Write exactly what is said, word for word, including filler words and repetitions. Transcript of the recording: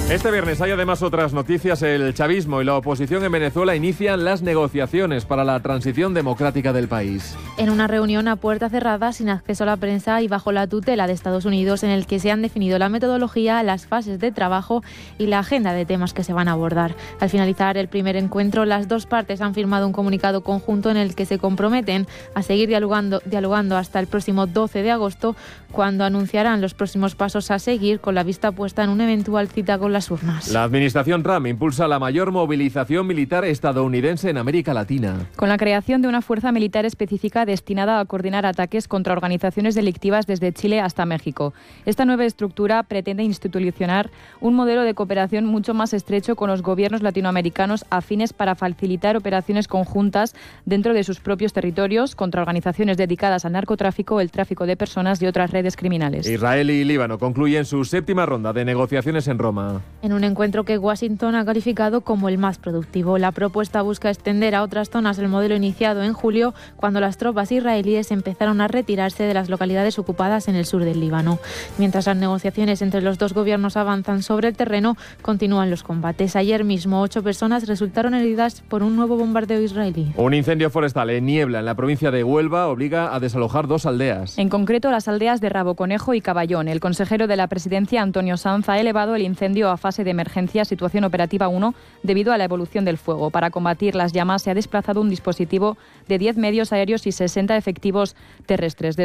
Este viernes hay además otras noticias. El chavismo y la oposición en Venezuela inician las negociaciones para la transición democrática del país. En una reunión a puerta cerrada, sin acceso a la prensa y bajo la tutela de Estados Unidos, en el que se han definido la metodología, las fases de trabajo y la agenda de temas que se van a abordar. Al finalizar el primer encuentro, las dos partes han firmado un comunicado conjunto en el que se comprometen a seguir dialogando, dialogando hasta el próximo doce de agosto, cuando anunciarán los próximos pasos a seguir, con la vista puesta en una eventual cita con la urnas. La administración Trump impulsa la mayor movilización militar estadounidense en América Latina. Con la creación de una fuerza militar específica destinada a coordinar ataques contra organizaciones delictivas desde Chile hasta México. Esta nueva estructura pretende institucionalizar un modelo de cooperación mucho más estrecho con los gobiernos latinoamericanos afines para facilitar operaciones conjuntas dentro de sus propios territorios contra organizaciones dedicadas al narcotráfico, el tráfico de personas y otras redes criminales. Israel y Líbano concluyen su séptima ronda de negociaciones en Roma. En un encuentro que Washington ha calificado como el más productivo. La propuesta busca extender a otras zonas el modelo iniciado en julio, cuando las tropas israelíes empezaron a retirarse de las localidades ocupadas en el sur del Líbano. Mientras las negociaciones entre los dos gobiernos avanzan sobre el terreno, continúan los combates. Ayer mismo, ocho personas resultaron heridas por un nuevo bombardeo israelí. Un incendio forestal en Niebla, en la provincia de Huelva, obliga a desalojar dos aldeas. En concreto, las aldeas de Raboconejo y Caballón. El consejero de la Presidencia, Antonio Sanz, ha elevado el incendio a fase de emergencia, situación operativa uno, debido a la evolución del fuego. Para combatir las llamas se ha desplazado un dispositivo de diez medios aéreos y sesenta efectivos terrestres.